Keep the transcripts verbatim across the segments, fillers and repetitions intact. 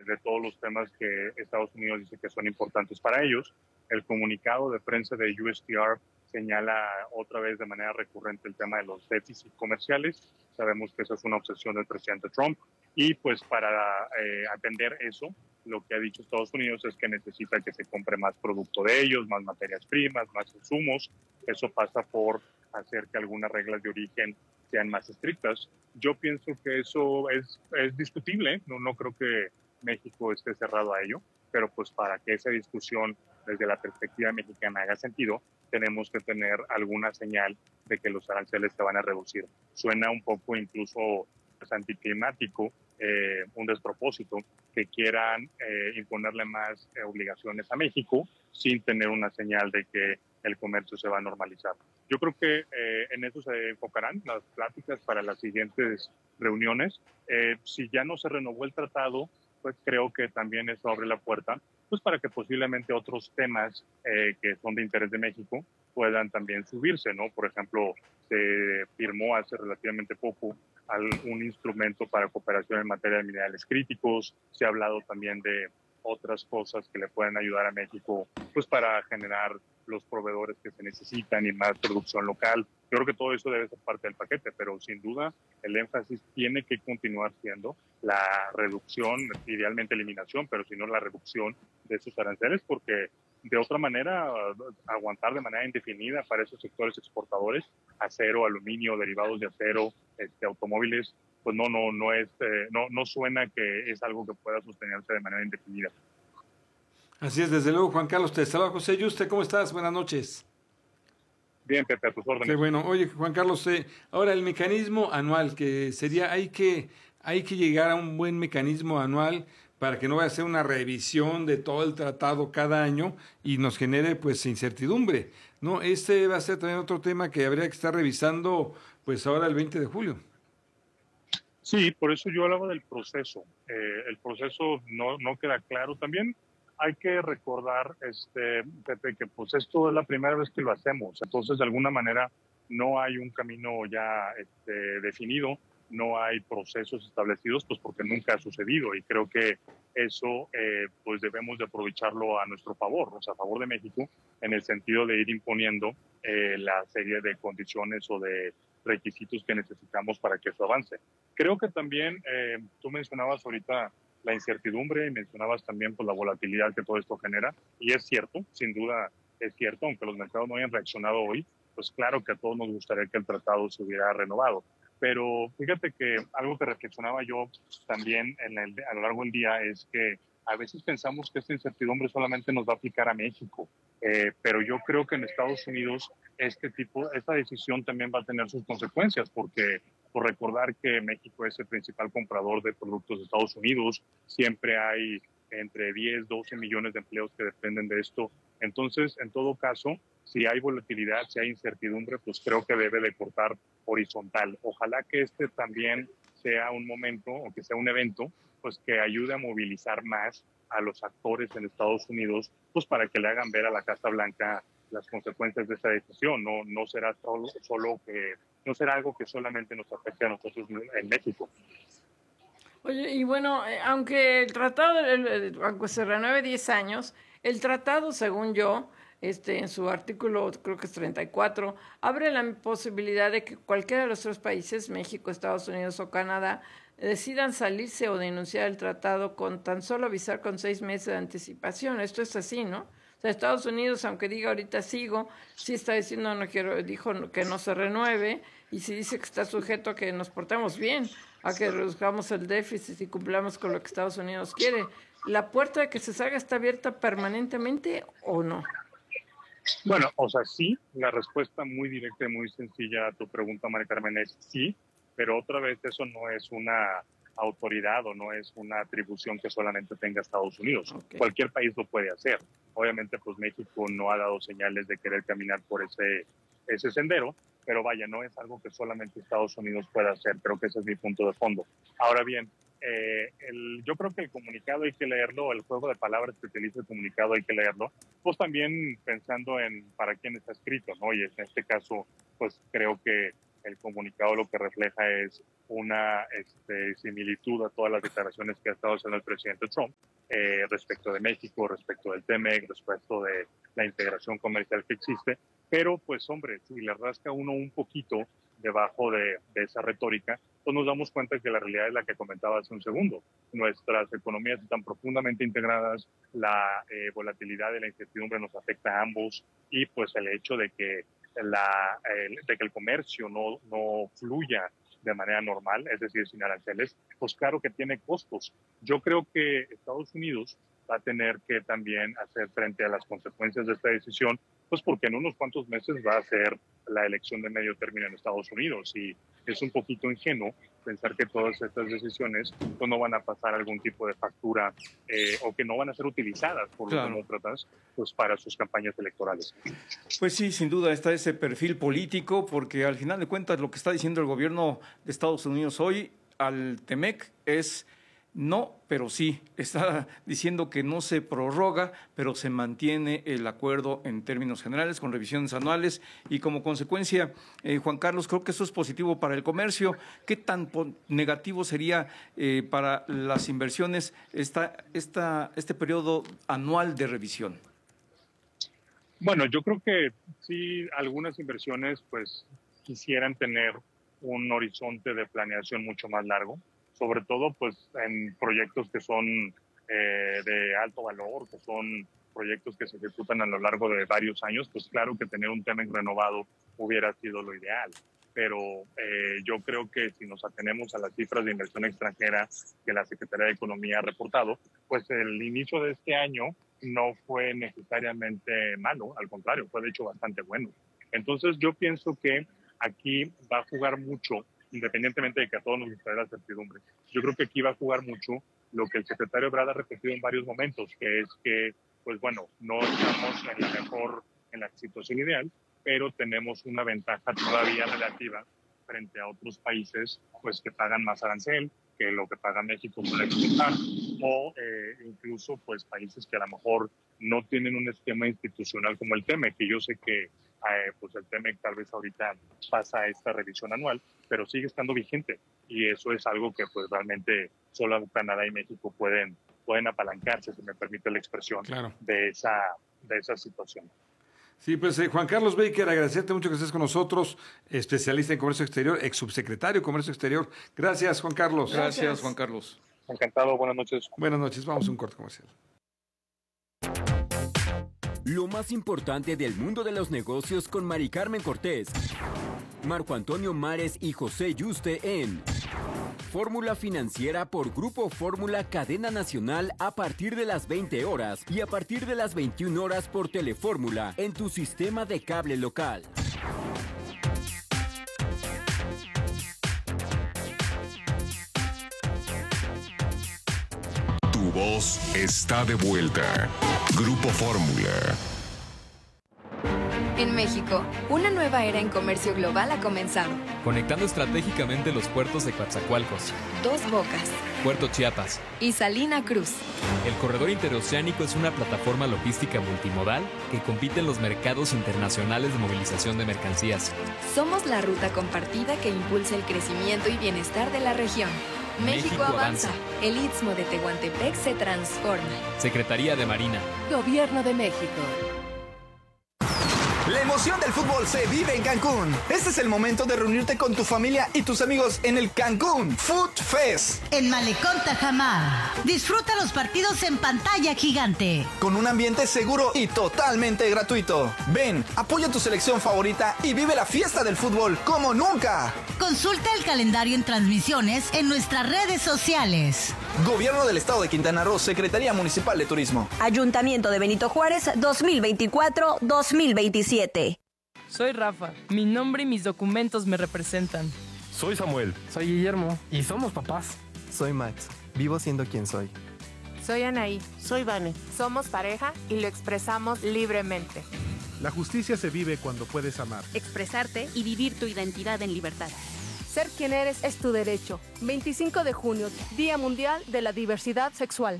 de todos los temas que Estados Unidos dice que son importantes para ellos. El comunicado de prensa de U S T R señala otra vez de manera recurrente el tema de los déficits comerciales. Sabemos que esa es una obsesión del presidente Trump y pues para eh, atender eso, lo que ha dicho Estados Unidos es que necesita que se compre más producto de ellos, más materias primas, más insumos. Eso pasa por hacer que algunas reglas de origen sean más estrictas. Yo pienso que eso es, es discutible, no, no creo que México esté cerrado a ello, pero pues para que esa discusión desde la perspectiva mexicana haga sentido, tenemos que tener alguna señal de que los aranceles se van a reducir. Suena un poco incluso pues, anticlimático, eh, un despropósito, que quieran eh, imponerle más eh, obligaciones a México sin tener una señal de que el comercio se va a normalizar. Yo creo que eh, en eso se enfocarán las pláticas para las siguientes reuniones. Eh, si ya no se renovó el tratado, pues creo que también eso abre la puerta pues para que posiblemente otros temas eh, que son de interés de México puedan también subirse, ¿no? Por ejemplo, se firmó hace relativamente poco un instrumento para cooperación en materia de minerales críticos. Se ha hablado también de otras cosas que le pueden ayudar a México pues para generar los proveedores que se necesitan y más producción local. Yo creo que todo eso debe ser parte del paquete, pero sin duda el énfasis tiene que continuar siendo la reducción, idealmente eliminación, pero si no la reducción de esos aranceles, porque de otra manera aguantar de manera indefinida para esos sectores exportadores, acero, aluminio, derivados de acero, este, automóviles, pues no, no, no es, eh, no, no suena que es algo que pueda sostenerse de manera indefinida. Así es, desde luego, Juan Carlos. Te saluda José Yuste. ¿Cómo estás? Buenas noches. Bien, Pepe, a tus órdenes. Qué bueno. Oye, Juan Carlos, eh, ahora el mecanismo anual, que sería, hay que, hay que llegar a un buen mecanismo anual para que no vaya a ser una revisión de todo el tratado cada año y nos genere pues incertidumbre, ¿no? Este va a ser también otro tema que habría que estar revisando pues ahora el veinte de julio. Sí, por eso yo hablaba del proceso. Eh, el proceso no, no queda claro. También hay que recordar, este, Pepe, que pues esto es la primera vez que lo hacemos. Entonces, de alguna manera, no hay un camino ya este, definido, no hay procesos establecidos, pues porque nunca ha sucedido. Y creo que eso, eh, pues debemos de aprovecharlo a nuestro favor, o sea, a favor de México, en el sentido de ir imponiendo eh, la serie de condiciones o de requisitos que necesitamos para que eso avance. Creo que también eh, tú mencionabas ahorita la incertidumbre y mencionabas también pues, la volatilidad que todo esto genera, y es cierto, sin duda es cierto, aunque los mercados no hayan reaccionado hoy, pues claro que a todos nos gustaría que el tratado se hubiera renovado. Pero fíjate que algo que reflexionaba yo también en el, a lo largo del día es que a veces pensamos que esta incertidumbre solamente nos va a aplicar a México, eh, pero yo creo que en Estados Unidos este tipo, esta decisión también va a tener sus consecuencias, porque por recordar que México es el principal comprador de productos de Estados Unidos, siempre hay entre diez, doce millones de empleos que dependen de esto. Entonces, en todo caso, si hay volatilidad, si hay incertidumbre, pues creo que debe de cortar horizontal. Ojalá que este también sea un momento o que sea un evento pues que ayude a movilizar más a los actores en Estados Unidos, pues para que le hagan ver a la Casa Blanca las consecuencias de esta decisión. No, no será solo, solo que no será algo que solamente nos afecte a nosotros en México. Oye, y bueno, eh, aunque el tratado, el, el, aunque se renueve diez años, el tratado, según yo, este, en su artículo, creo que es treinta y cuatro, abre la posibilidad de que cualquiera de los tres países, México, Estados Unidos o Canadá, decidan salirse o denunciar el tratado con tan solo avisar con seis meses de anticipación. Esto es así, ¿no? O sea, Estados Unidos, aunque diga ahorita sigo, sí está diciendo, no quiero, dijo que no se renueve, y sí dice que está sujeto a que nos portemos bien, a que reduzcamos el déficit y cumplamos con lo que Estados Unidos quiere. ¿La puerta de que se salga está abierta permanentemente o no? Bueno, o sea, sí, la respuesta muy directa y muy sencilla a tu pregunta, María Carmen, es sí, pero otra vez eso no es una autoridad o no es una atribución que solamente tenga Estados Unidos. Okay. Cualquier país lo puede hacer. Obviamente, pues México no ha dado señales de querer caminar por ese, ese sendero, pero vaya, no es algo que solamente Estados Unidos pueda hacer. Creo que ese es mi punto de fondo. Ahora bien, eh, el, yo creo que el comunicado hay que leerlo, el juego de palabras que utiliza el comunicado hay que leerlo, pues también pensando en para quién está escrito, ¿no? Y en este caso, pues creo que El comunicado lo que refleja es una este, similitud a todas las declaraciones que ha estado haciendo el presidente Trump eh, respecto de México, respecto del T M E C, respecto de la integración comercial que existe. Pero, pues, hombre, si le rasca uno un poquito debajo de, de esa retórica, pues nos damos cuenta que la realidad es la que comentaba hace un segundo. Nuestras economías están profundamente integradas, la eh, volatilidad y la incertidumbre nos afecta a ambos y pues el hecho de que, la, el, de que el comercio no, no fluya de manera normal, es decir, sin aranceles, pues claro que tiene costos. Yo creo que Estados Unidos va a tener que también hacer frente a las consecuencias de esta decisión, pues porque en unos cuantos meses va a ser la elección de medio término en Estados Unidos y es un poquito ingenuo pensar que todas estas decisiones pues, no van a pasar algún tipo de factura eh, o que no van a ser utilizadas por claro. los demócratas pues, para sus campañas electorales. Pues sí, sin duda está ese perfil político porque al final de cuentas lo que está diciendo el gobierno de Estados Unidos hoy al T M E C es no, pero sí. Está diciendo que no se prorroga, pero se mantiene el acuerdo en términos generales con revisiones anuales y como consecuencia, eh, Juan Carlos, creo que eso es positivo para el comercio. ¿Qué tan negativo sería eh, para las inversiones esta, esta, este periodo anual de revisión? Bueno, yo creo que sí, algunas inversiones pues quisieran tener un horizonte de planeación mucho más largo, sobre todo pues en proyectos que son eh, de alto valor, que son proyectos que se ejecutan a lo largo de varios años, pues claro que tener un T M E C renovado hubiera sido lo ideal. Pero eh, yo creo que si nos atenemos a las cifras de inversión extranjera que la Secretaría de Economía ha reportado, pues el inicio de este año no fue necesariamente malo, al contrario, fue de hecho bastante bueno. Entonces yo pienso que aquí va a jugar mucho, independientemente de que a todos nos gustaría la certidumbre. Yo creo que aquí va a jugar mucho lo que el secretario Ebrard ha repetido en varios momentos, que es que, pues bueno, no estamos en la mejor, en la situación ideal, pero tenemos una ventaja todavía relativa frente a otros países, pues que pagan más arancel que lo que paga México por exportar, o eh, incluso pues países que a lo mejor no tienen un esquema institucional como el T M E C, que yo sé que Eh, pues el T M E C tal vez ahorita pasa esta revisión anual, pero sigue estando vigente y eso es algo que pues realmente solo Canadá y México pueden, pueden apalancarse, si me permite la expresión, claro. de, esa, de esa situación. Sí, pues eh, Juan Carlos Baker, agradecerte mucho que estés con nosotros, especialista en comercio exterior, ex subsecretario de comercio exterior. Gracias, Juan Carlos. Gracias, Gracias Juan Carlos. Encantado, buenas noches. Buenas noches, vamos a un corte comercial. Lo más importante del mundo de los negocios con Mari Carmen Cortés, Marco Antonio Mares y José Yuste en Fórmula Financiera por Grupo Fórmula Cadena Nacional a partir de las veinte horas y a partir de las veintiuna horas por Telefórmula en tu sistema de cable local. Tu voz está de vuelta. Grupo Fórmula. En México, una nueva era en comercio global ha comenzado. Conectando estratégicamente los puertos de Coatzacoalcos, Dos Bocas, Puerto Chiapas y Salina Cruz. El corredor interoceánico es una plataforma logística multimodal que compite en los mercados internacionales de movilización de mercancías. Somos la ruta compartida que impulsa el crecimiento y bienestar de la región. México, México avanza. avanza. El Istmo de Tehuantepec se transforma. Secretaría de Marina. Gobierno de México. La emoción del fútbol se vive en Cancún. Este es el momento de reunirte con tu familia y tus amigos en el Cancún Food Fest. En Malecón Tajamar. Disfruta los partidos en pantalla gigante. Con un ambiente seguro y totalmente gratuito. Ven, apoya tu selección favorita y vive la fiesta del fútbol como nunca. Consulta el calendario en transmisiones en nuestras redes sociales. Gobierno del Estado de Quintana Roo, Secretaría Municipal de Turismo. Ayuntamiento de Benito Juárez, dos mil veinticuatro a dos mil veintisiete. Soy Rafa. Mi nombre y mis documentos me representan. Soy Samuel. Soy Guillermo. Y somos papás. Soy Max. Vivo siendo quien soy. Soy Anaí. Soy Vane. Somos pareja y lo expresamos libremente. La justicia se vive cuando puedes amar, expresarte y vivir tu identidad en libertad. Ser quien eres es tu derecho. veinticinco de junio, Día Mundial de la Diversidad Sexual.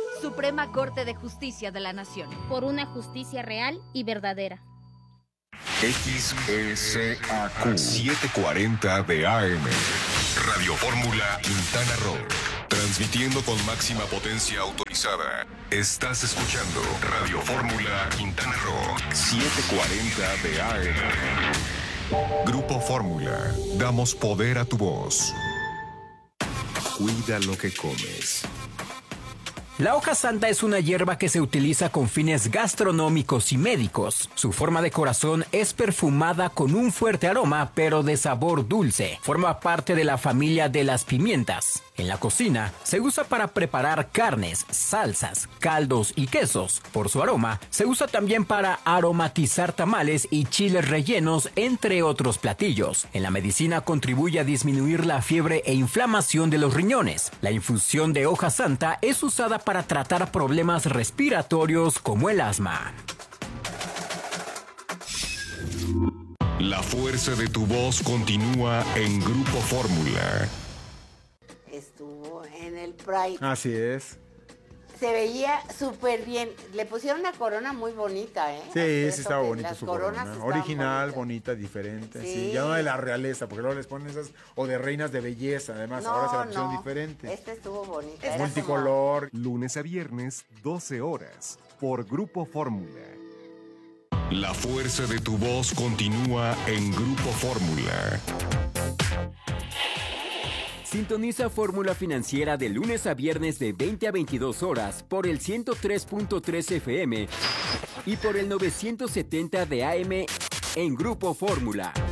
Suprema Corte de Justicia de la Nación. Por una justicia real y verdadera. X S A Q setecientos cuarenta de A M. Radio Fórmula Quintana Roo. Transmitiendo con máxima potencia autorizada. Estás escuchando Radio Fórmula Quintana Roo setecientos cuarenta de A M. Grupo Fórmula. Damos poder a tu voz. Cuida lo que comes. La hoja santa es una hierba que se utiliza con fines gastronómicos y médicos. Su forma de corazón es perfumada con un fuerte aroma, pero de sabor dulce. Forma parte de la familia de las pimientas. En la cocina se usa para preparar carnes, salsas, caldos y quesos. Por su aroma, se usa también para aromatizar tamales y chiles rellenos, entre otros platillos. En la medicina contribuye a disminuir la fiebre e inflamación de los riñones. La infusión de hoja santa es usada para tratar problemas respiratorios como el asma. La fuerza de tu voz continúa en Grupo Fórmula. Estuvo en el Pride. Así es. Se veía súper bien. Le pusieron una corona muy bonita, ¿eh? Sí, sí estaba bonita su corona. Original, bonita, diferente. Sí. sí. Ya no de la realeza, porque luego les ponen esas, o de reinas de belleza, además. No, ahora se la pusieron no. diferente. Este estuvo bonito. Es multicolor. Como... Lunes a viernes, doce horas, por Grupo Fórmula. La fuerza de tu voz continúa en Grupo Fórmula. Sintoniza Fórmula Financiera de lunes a viernes de veinte a veintidós horas por el ciento tres punto tres F M y por el novecientos setenta de A M en Grupo Fórmula.